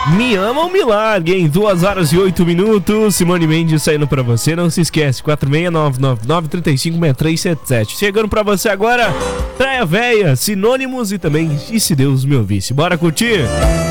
Me Ama ou Me Largue, em 2 horas e 8 minutos. Simone Mendes saindo pra você. Não se esquece, 46999356377. Chegando pra você agora, Praia Véia, Sinônimos e também E Se Deus Me Ouvisse. Bora curtir?